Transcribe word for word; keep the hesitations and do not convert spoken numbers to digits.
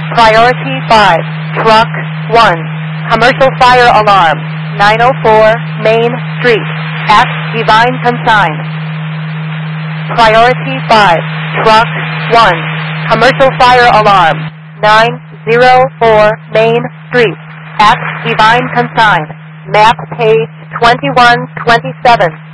Priority five, Truck one, Commercial Fire Alarm, nine oh four Main Street, at Divine Consign. Priority five, Truck one, Commercial Fire Alarm, nine oh four Main Street, at Divine Consign. Map page twenty-one twenty-seven.